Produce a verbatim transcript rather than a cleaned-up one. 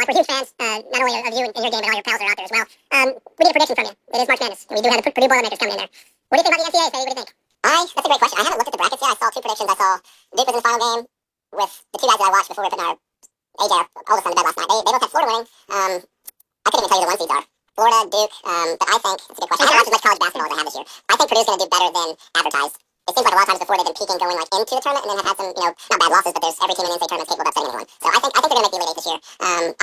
we're huge fans, uh, not only of you and your game, but all your pals are out there as well. Um, we need a prediction from you. It is March Madness, and we do have the Purdue Boilermakers coming in there. What do you think about the N C A A, Sadie? What do you think? I, that's a great question. I haven't looked at the brackets yet. I saw two predictions. I saw Duke was in the final game with the two guys that I watched before we were putting our A J, our oldest son, to bed last night. They, they both had Florida winning. Um, I couldn't even tell you who the one seeds are. Florida, Duke, um, but I think, it's a good question. I haven't watched as much college basketball as I have this year. I think Purdue's going to do better than advertised. It seems like a lot of times before they've been peaking going like into the tournament and then have had some, you know, not bad losses, but there's every team in the N C A A tournament is capable of upsetting anyone. So I think I think they're going to make the Elite Eight this year. Um,